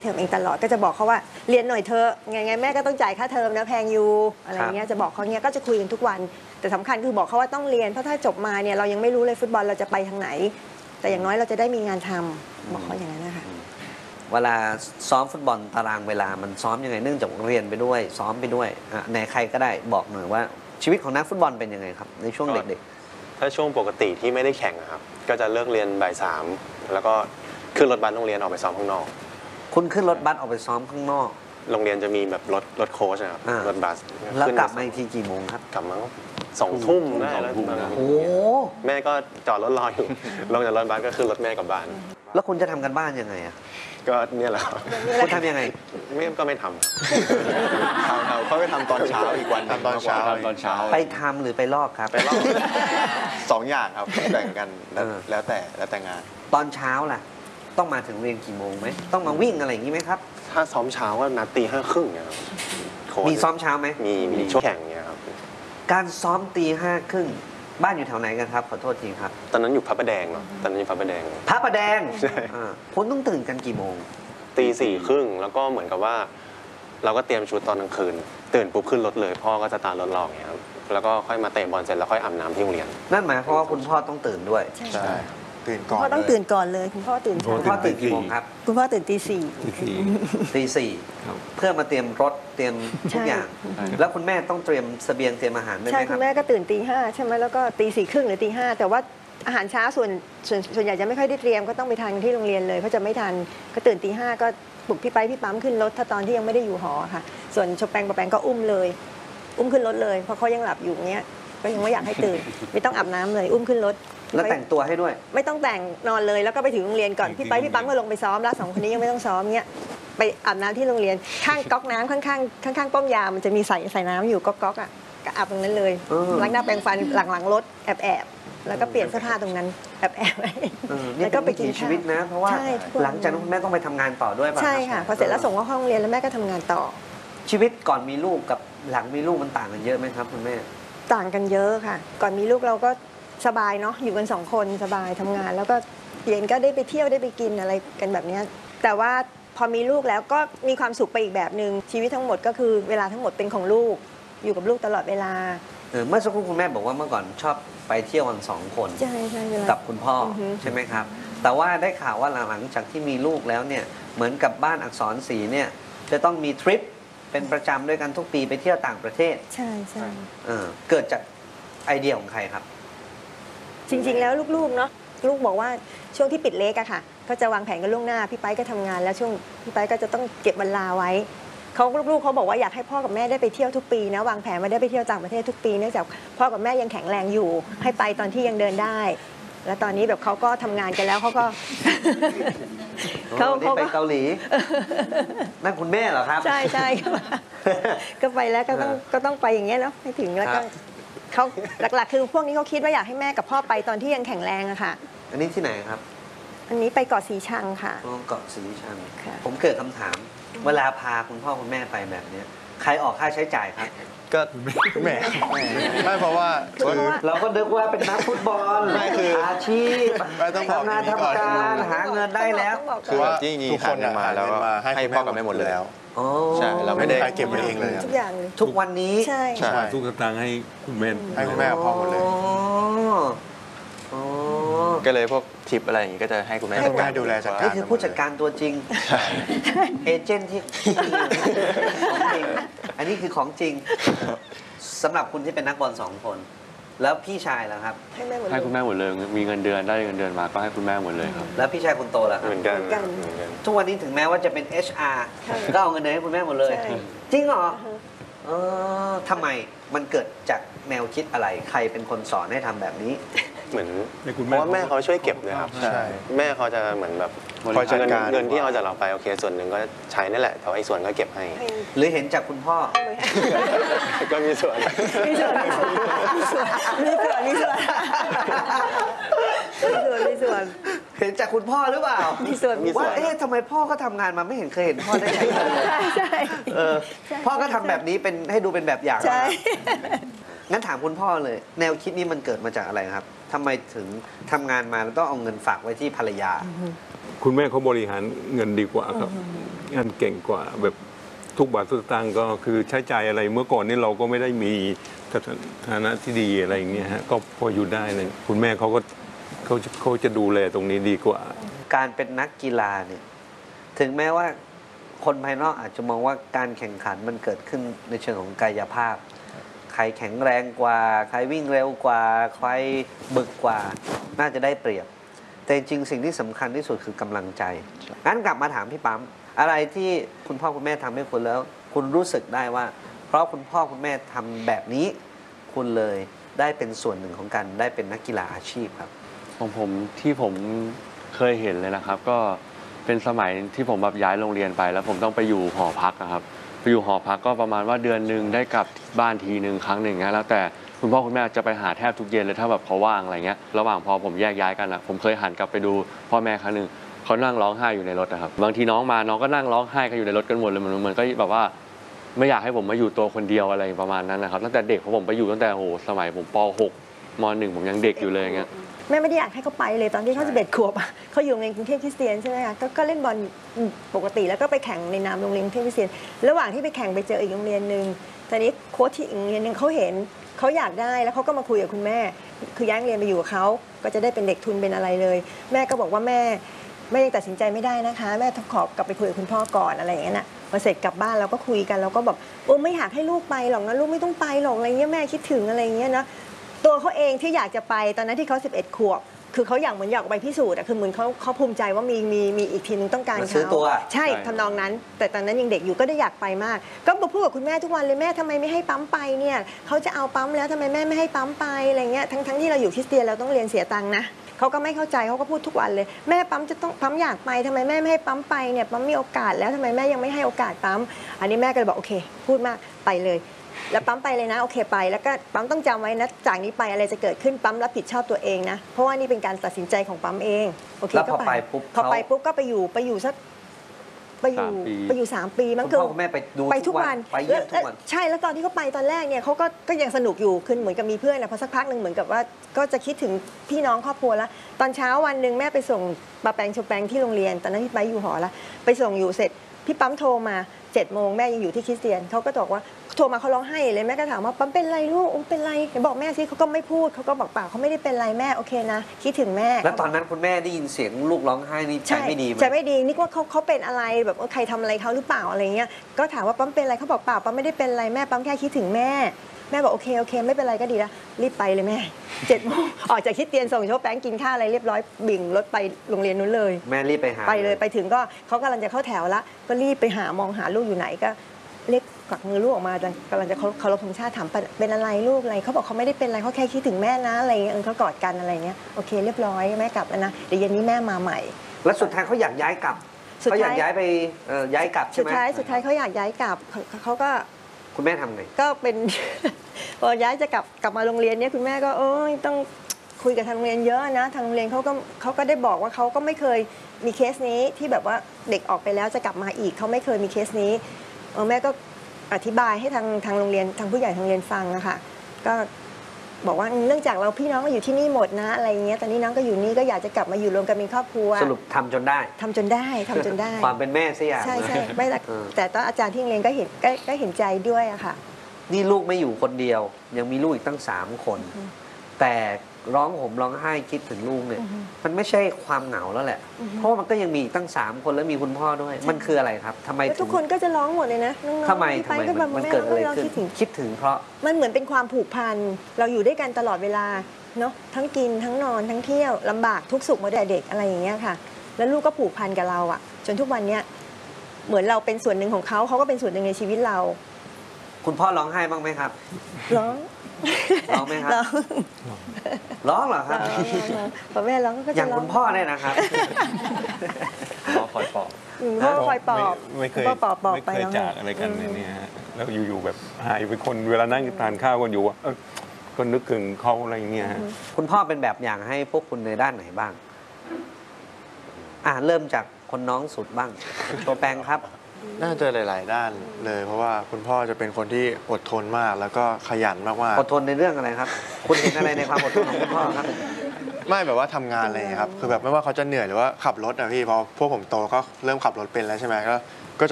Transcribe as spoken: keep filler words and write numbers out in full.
เทอมเองตลอดก็จะบอกเขาว่าเรียนหน่อยเธอไงไงแม่ก็ต้องจ่ายค่าเทอมนะแพงอยู่อะไรเงี้ยจะบอกเขาเนี้ยก็จะคุยกันทุกวันแต่สำคัญคือบอกเขาว่าต้องเรียนเพราะถ้าจบมาเนี่ยเรายังไม่รู้เลยฟุตบอลเราจะไปทางไหนแต่อย่างน้อยเราจะได้มีงานทำบอกเขาอย่างนั้นนะคะเวลาซ้อมฟุตบอลตารางเวลามันซ้อมยังไงเนื่องจากเรียนไปด้วยซ้อมไปด้วยในใครก็ได้บอกหน่อยว่าชีวิตของนักฟุตบอลเป็นยังไงครับในช่วงเด็กๆถ้าช่วงปกติที่ไม่ได้แข่งครับก็จะเลิกเรียนบ่ายสามแล้วก็ขึ้นรถบัสโรงเรียนออกไปซ้อมข้างนอกคุณขึ้นรถบัสออกไปซ้อมข้างนอกโรงเรียนจะมีแบบรถรถโค้ชนะครับรถบัสแล้วกลับมาอีกทีกี่โมงครับกลับมาสองทุ่มได้แล้วโอ้แม่ก็จอดรถรออยู่ลงจากรถบัสก็ขึ้นรถแม่กลับบ้านแล้วคุณจะทำกันบ้านยังไงอ่ะก็เนี่ยแหละคุณทำยังไงไม่ก็ไม่ทำทำเขาไปทำตอนเช้าอีกวันทำตอนเช้าตอนเช้าไปทำหรือไปลอกครับไปลอกสองอย่างครับแบ่งกันแล้วแต่แล้วแต่งานตอนเช้าล่ะต้องมาถึงเรียนกี่โมงไหมต้องมาวิ่งอะไรอย่างนี้ไหมครับถ้าซ้อมเช้าก็นัดตีห้าครึ่งเนี่ยมีซ้อมเช้าไหมมีมีช่วงแข่งเนี่ยครับการซ้อมตีห้าครึ่งบ้านอยู่แถวไหนกันครับขอโทษทีครับตอนนั้นอยู่พระประแดงเนาะตอนนั้นอยู่พระประแดงพระประแดงใช่คุณต้องตื่นกันกี่โมงตีสี่ครึ่งแล้วก็เหมือนกับว่าเราก็เตรียมชุดตอนกลางคืนตื่นปุ๊บขึ้นรถเลยพ่อก็จะตามรถรออย่างเงี้ยครับแล้วก็ค่อยมาเตะบอลเสร็จแล้วค่อยอาบน้ำที่โรงเรียนนั่นหมายความว่าคุณพ่อต้องตื่นด้วยใช่ตื่นก่อนพ่อต้องตื่นก่อนเลยคุณพ่อตื่นคุณพ่อตื่นกี่โมงครับคุณพ่อตื่นตีสี่ตีสี่เพื่อมาเตรียมรถเตรียมทุกอย่างแล้วคุณแม่ต้องเตรียมเสบียงเตรียมอาหารด้วยไหมครับใช่คุณแม่ก็ตื่นตีห้าใช่ไหมแล้วก็ตีสี่ครึ่งหรือตีห้าแต่ว่าอาหารเช้าส่วนส่วนส่วนใหญ่จะไม่ค่อยได้เตรียมก็ต้องไปทานที่โรงเรียนเลยเพราะจะไม่ทันก็ตื่นตีห้าก็ปลุกพี่ไปพี่ปั๊มขึ้นรถถ้าตอนที่ยังไม่ได้อยู่หอค่ะส่วนชบแปงปะแปงก็อุ้มเลยอุ้มขึ้นรถเลยเพราะเขายังหลับอยู่เงี้ยก็ยังไม่อยากให้ตื่นไม่ต้องอาบน้ำเลยอุ้มขึ้นรถแล้วแต่งตัวให้ด้วยไม่ต้องแต่งนอนเลยแล้วก็ไปถึงโรงเรียนก่อนพี่ไปพี่ปั๊มก็ลงไปซ้อมแล้วสองคนนี้ยังไม่ต้องซ้อมเงี้ยไปอาบน้ำที่โรงเรียนข้างก๊อกน้ำข้างๆข้างๆป้อมยามมันจะมีใส่ใส่น้ำอยู่ก๊อกๆอ่ะก็อาบตรงนั้นเลยล้างหน้าแปรงฟันหลังๆรถแอบแอบแล้วก็เปลี่ยนเสื้อผ้าตรงนั้นแอบแอบแล้วก็ไปกินชีวิตนะเพราะว่าหลังจากนั้นแม่ต้องไปทำงานต่อด้วยป่ะใช่ค่ะพอเสร็จแล้วส่งเข้าห้องเรียนแล้วแม่ก็ทำงานต่อชีวิตก่อนมีลูกกับหลังมีลูกมันต่างกันเยอะไหมครับคุณแม่ต่างกันเยอะค่ะก่อนมีลูกเราก็สบายเนาะอยู่กันสองคนสบายทำงานแล้วก็เย็นก็ได้ไปเที่ยวได้ไปกินอะไรกันแบบนี้แต่ว่าพอมีลูกแล้วก็มีความสุขไปอีกแบบหนึ่งชีวิตทั้งหมดก็คือเวลาทั้งหมดเป็นของลูกอยู่กับลูกตลอดเวลาเมื่อสักครู่คุณแม่บอกว่าเมื่อก่อนชอบไปเที่ยวกันสองคนใช่ใช่กับคุณพ่อใช่ไหมครับแต่ว่าได้ข่าวว่าหลังจากที่มีลูกแล้วเนี่ยเหมือนกับบ้านอักษรศรีเนี่ยจะต้องมีทริปเป็นประจำด้วยกันทุกปีไปเที่ยวต่างประเทศใช่ใช่เกิดจากไอเดียของใครครับจริงๆแล้วลูกๆเนาะลูกบอกว่าช่วงที่ปิดเล็กอะค่ะก็จะวางแผนกันล่วงหน้าพี่ไปก็ทำงานแล้วช่วงพี่ไปก็จะต้องเก็บเวลาไว้เขาลูกๆเขาบอกว่าอยากให้พ่อกับแม่ได้ไปเที่ยวทุกปีนะวางแผนมาได้ไปเที่ยวต่างประเทศทุกปีเนื่องจากพ่อกับแม่ยังแข็งแรงอยู่ให้ไปตอนที่ยังเดินได้แล้วตอนนี้แบบเขาก็ทำงานกันแล้วเขาก็เขาไปเกาหลีนั่นคุณแม่เหรอครับใช่ใช่ก็ไปแล้วก็ต้องก็ต้องไปอย่างเงี้ยเนาะให้ถึงแล้วก็เขาหลักๆคือพวกนี้เขาคิดว่าอยากให้แม่กับพ่อไปตอนที่ยังแข็งแรงอะค่ะอันนี้ที่ไหนครับอันนี้ไปเกาะสีชังค่ะเกาะสีชังผมเกิดคำถามเวลาพาคุณพ่อคุณแม่ไปแบบนี้ใครออกค่าใช้จ่ายครับก็แม่ไม่เพราะว่าเราก็นึกว่าเป็นนักฟุตบอลไม่คืออาชีพทำงานทำการหาเงินได้แล้วคือว่าที่ทุกคนมาแล้วให้พ่อกับแม่หมดแล้วใช่เราไม่ได้เก็บไว้เองเลยทุกอย่างทุกวันนี้ใช่ทุกตังค์ให้คุณแม่ให้คุณแม่กับพ่อหมดเลยก็เลยพวกทิปอะไรอย่างงี้ก็จะให้คุณแม่ดูแลจัดการนี่คือผู้จัดการตัวจริงเอเจนต์ที่ของจริงอันนี้คือของจริงสำหรับคุณที่เป็นนักบอลสองคนแล้วพี่ชายล่ะครับให้แม่หมดให้คุณแม่หมดเลยมีเงินเดือนได้เงินเดือนมาก็ให้คุณแม่หมดเลยครับแล้วพี่ชายคนโตล่ะครับเหมือนกันทุกวันนี้ถึงแม้ว่าจะเป็น เอช อาร์ ก็เอาเงินเดือนให้คุณแม่หมดเลยจริงเหรอเออทำไมมันเกิดจากแนวคิดอะไรใครเป็นคนสอนให้ทำแบบนี้เหมือนเพราะว่าแม่เขาช่วยเก็บเลยครับใช่แม่เขาจะเหมือนแบบคอยจัดการเงินที่เอาจากเราไปโอเคส่วนหนึ่งก็ใช้นั่นแหละแต่ว่าอีกส่วนก็เก็บให้หรือเห็นจากคุณพ่อก็มีส่วนมีส่วนมีส่วนมีส่วนมีส่วนมีส่วนเห็นจากคุณพ่อหรือเปล่ามีส่วนว่าเอ๊ะทำไมพ่อก็ทำงานมาไม่เห็นเคยเห็นพ่อได้ใช้เงินเลยใช่พ่อก็ทำแบบนี้เป็นให้ดูเป็นแบบอย่างใช่งั้นถามคุณพ่อเลยแนวคิดนี้มันเกิดมาจากอะไรครับทำไมถึงทำงานมาแล้วต้องเอาเงินฝากไว้ที่ภรรยาคุณแม่เขาบริหารเงินดีกว่าครับงานเก่งกว่าแบบทุกบาททุกสตางค์ก็คือใช้จ่ายอะไรเมื่อก่อนนี่เราก็ไม่ได้มีฐานะที่ดีอะไรอย่างเงี้ยฮะก็พออยู่ได้เลยคุณแม่เขาก็เขาเขาจะดูแลตรงนี้ดีกว่าการเป็นนักกีฬาเนี่ยถึงแม้ว่าคนภายนอกอาจจะมองว่าการแข่งขันมันเกิดขึ้นในเชิงของกายภาพ ใครแข็งแรงกว่า ใครวิ่งเร็วกว่า ใครบึกกว่า น่าจะได้เปรียบ แต่จริงๆสิ่งที่สำคัญที่สุดคือกำลังใจงั้นกลับมาถามพี่ปั๊มอะไรที่คุณพ่อคุณแม่ทำให้คุณแล้ว คุณรู้สึกได้ว่า เพราะคุณพ่อคุณแม่ทำแบบนี้ คุณเลยได้เป็นส่วนหนึ่งของการได้เป็นนักกีฬาอาชีพครับของผมที่ผมเคยเห็นเลยนะครับ ก็เป็นสมัยที่ผมแบบย้ายโรงเรียนไป แล้วผมต้องไปอยู่หอพักนะครับไปอยู่หอพักก็ประมาณว่าเดือนหนึ่งได้กลับบ้านทีหนึ่งครั้งหนึ่งนะแล้วแต่คุณพ่อคุณแม่จะไปหาแทบทุกเย็นเลยถ้าแบบเขาว่างอะไรเงี้ยระหว่างพอผมแยกย้ายกันนะผมเคยหันกลับไปดูพ่อแม่ครั้งหนึ่งเขานั่งร้องไห้อยู่ในรถนะครับบางทีน้องมาน้องก็นั่งร้องไห้กันอยู่ในรถกันหมดเลยมันเหมือนก็แบบว่าไม่อยากให้ผมมาอยู่ตัวคนเดียวอะไรประมาณนั้นนะครับตั้งแต่เด็กเพราะผมไปอยู่ตั้งแต่โหสมัยผมป หก ม หนึ่งผมยังเด็กอยู่เลยอย่างเงี้ยแม่ไม่ได้อยากให้เขาไปเลยตอนที่เขาสิบเอ็ดขวบอะเขาอยู่โรงเรียนกรุงเทพคริสเตียนใช่ไหมคะก็ก็เล่นบอลปกติแล้วก็ไปแข่งในนามโรงเรียนกรุงเทพคริสเตียนระหว่างที่ไปแข่งไปเจออีกโรงเรียนหนึ่งตอนนี้โค้ชที่อีกโรงเรียนหนึ่งเขาเห็นเขาอยากได้แล้วเขาก็มาคุยกับคุณแม่คือย้ายโรงเรียนไปอยู่กับเขาก็จะได้เป็นเด็กทุนเป็นอะไรเลยแม่ก็บอกว่าแม่แม่ยังตัดสินใจไม่ได้นะคะแม่ต้องขอกลับไปคุยกับคุณพ่อก่อนอะไรอย่างเงี้ยนะพอเสร็จกลับบ้านเราก็คุยกันเราก็บอกโอ้ไม่อยากให้ลูกไปหรอกนะลูกไม่ต้องไปหรอกอะไรเงี้ยแม่คิดถึงอะไรเงี้ยนะตัวเขาเองที่อยากจะไปตอนนั้นที่เขาสิบเอ็ดขวบคือเขาอยากเหมือนอยากไปพิสูจน์อะคือเหมือนเขาเขาภูมิใจว่ามีมีมีอีกทีนึงต้องการมาซื้อเขาตัวใช่ทำนองนั้น แต่ตอนนั้นยังเด็กอยู่ก็ได้อยากไปมาก ก็มาพูดกับคุณแม่ทุกวันเลยแม่ทำไมไม่ให้ปั๊มไปเนี่ยเขาจะเอาปั๊มแล้วทำไมแม่ไม่ให้ปั๊มไปอะไรเงี้ยทั้งทั้งที่เราอยู่คริสเตียนเราต้องเรียนเสียตังค์นะเขาก็ไม่เข้าใจเขาก็พูดทุกวันเลยแม่ปั๊มจะต้องปั๊มอยากไปทำไมแม่ไม่ให้ปั๊มไปเนี่ยปั๊มมีโอกาสแล้วทำไมแม่ยังไม่ให้โอกาสปั๊มอันนี้แม่ก็เลยบอกโอเคพูดมากไปเลยแล้วปั๊มไปเลยนะโอเคไปแล้วก็ปั๊มต้องจำไว้นะจากนี้ไปอะไรจะเกิดขึ้นปั๊มรับผิดชอบตัวเองนะเพราะว่านี่เป็นการตัดสินใจของปั๊มเองโอเคแล้วก็พอไปปุ๊บพอไปเขาปุ๊บก็ไปอยู่ไปอยู่สักไปอยู่สามปีไปอยู่สามปีมั้งคุณพ่อคุณแม่ไปดูไปทุทุกกวัวัน นไปเยี่ยมทุกวันแล้วใช่แล้วตอนที่เขาไปตอนแรกเนี่ยเขาก็ก็ยังสนุกอยู่คือเหมือนกับมีเพื่อนนะพอสักพักหนึ่งเหมือนกับว่าก็จะคิดถึงพี่น้องครอบครัวแล้วตอนเช้าวันหนึ่งแม่ไปส่งปาแปงโชแปงที่โรงเรียนตอนนั้นพี่ไปอยู่หอละไปส่งอยู่เสร็จพี่ปั๊มโทรมาเจ็ดโมงแม่ยังอยู่ที่คริสเตียนเขาก็บอกว่าโทรมาเขาร้องไห้เลยแม่ก็ถามว่าปั๊มเป็นไรลูกโอ้เป็นไรเดี๋ยวบอกแม่สิเขาก็ไม่พูดเขาก็บอกเปล่าเขาไม่ได้เป็นไรแม่โอเคนะคิดถึงแม่แล้วตอนนั้นคุณแม่ได้ยินเสียงลูกร้องไห้นี่ใจไม่ดีไหมใจไม่ดีนึกว่าเขาเขาเป็นอะไรแบบว่าใครทำอะไรเขาหรือเปล่าอะไรเงี้ยก็ถามว่าปั๊มเป็นอะไรเขาบอกเปล่าปั๊มไม่ได้เป็นอะไรแม่ปั๊มแค่คิดถึงแม่แม่บอกโอเคโอเคไม่เป็นไรก็ดีแล้วรีบไปเลยแม่เจ็ดโมงออกจากคริสเตียนส่งโชว์แป้งกินข้าวอะไรเรียบร้อยบิ่งรถไปโรงเรียนนู้นเลยแม่รีบไปหาไปเลยไปถึงก็เขากำลังจะเข้าแถวละก็รีบไปหามองหาลูกอยู่ไหนก็เรียกกวักมือลูกออกมากำลังจะเคารพธงชาติถามเป็นอะไรลูกอะไรเขาบอกเขาไม่ได้เป็นอะไรเขาแค่คิดถึงแม่นะอะไรเงี้ยเขากอดกันอะไรเงี้ยโอเคเรียบร้อยแม่กลับแล้วนะเดี๋ยวเย็นนี้แม่มาใหม่แล้วสุดท้ายเขาอยากย้ายกลับสุดเขาอยากท้ายย้ายไปเอ่อย้ายกลับใช่สุดไหมท้ายสุดท้ายเขาอยากย้ายกลับเขาเขาก็คุณแม่ทำไงก็เป็น พอย้ายจะกลับกลับมาโรงเรียนเนี่ยคุณแม่ก็เอ้ยต้องคุยกับทางโรงเรียนเยอะนะทางโรงเรียนเขาก็เขาก็ได้บอกว่าเขาก็ไม่เคยมีเคสนี้ที่แบบว่าเด็กออกไปแล้วจะกลับมาอีกเขาไม่เคยมีเคสนี้เออแม่ก็อธิบายให้ทางทางโรงเรียนทางผู้ใหญ่ทางโรงเรียนฟังนะคะก็บอกว่าเนื่องจากเราพี่น้องก็อยู่ที่นี่หมดนะอะไรเงี้ยตอนนี้น้องก็อยู่นี่ก็อยากจะกลับมาอยู่รวมกันเป็นครอบครัวสรุปทำจนได้ทำจนได้ทำจนได้ความเป็นแม่สิอย่างใช่ใช่ไม่ละเออแต่ตอนอาจารย์ที่โรงเรียนก็เห็นก็ก็เห็นใจด้วยอะค่ะนี่ลูกไม่อยู่คนเดียว ยังมีลูกอีกตั้งสามคน แต่ร้องห่มร้องไห้คิดถึงลูกเนี่ยอือฮึมันไม่ใช่ความเหงาแล้วแหละอือฮึเพราะว่ามันก็ยังมีอีกตั้งสามคนแล้วมีคุณพ่อด้วย มันคืออะไรครับทำไมแล้วถึทุงกคนก็จะร้องหมดเลยนะน้องๆทำไมที่ทำไปไมก็แบบมันแม่เกิดอะไรเราขึ้นคิดถึงคิดถึงเพราะมันเหมือนเป็นความผูกพันเราอยู่ด้วยกันตลอดเวลาเนาะทั้งกินทั้งนอนทั้งเที่ยวลำบากทุกสุขมาแต่เด็กอะไรอย่างเงี้ยค่ะ แล้วลูกก็ผูกพันกับเราอะจนทุกวันเนี้ยเหมือนเราเป็นส่วนหนึ่งของเขาเขาก็เป็นส่วนหนึ่งในชีวิตเราคุณพ่อร้องไห้บ้างไหมครับร้องร้องไหมครับร้องร้องเหรอคร้รัอบ งร้องพอแม่ร้องก็อจะย่างร้อคุงณพ่อเนี่ยนะครับพ่อคอยปลอบอืมพ่อคอยปลอบไม่เคยพ่อปลอบปลอบไม่ไปเคยแล้วจากอะไรกันในนี้ฮะแล้วอยู่ๆแบบหายไปคนเวลานั่งทานข้าวกันอยู่อะเอ้ยก็นึกถึงเขาอะไรอย่างเงี้ยฮะคุณพ่อเป็นแบบอย่างให้พวกคุณในด้านไหนบ้าง อ่าเริ่มจากคนน้องสุดบ้าง โชแปงครับน่าจะหลาย ๆ ด้านเลย เพราะว่าคุณพ่อจะเป็นคนที่อดทนมากแล้วก็ขยันมากอดทนในเรื่องอะไรครับ คุณเห็นอะไรในความอดทนของคุณพ่อครับๆไม่แบบว่าทำงานอะไรอย่างเงี้ยครับคือแบบไม่ว่าเขาจะเหนื่อยหรือว่าขับรถอะพี่พอพวกผมโตก็เริ่มขับรถเป็นแล้วใช่ไหมก็